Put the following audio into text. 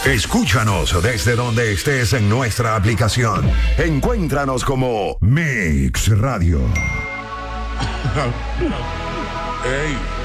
Escúchanos desde donde estés en nuestra aplicación. Encuéntranos como Mix Radio. Ey.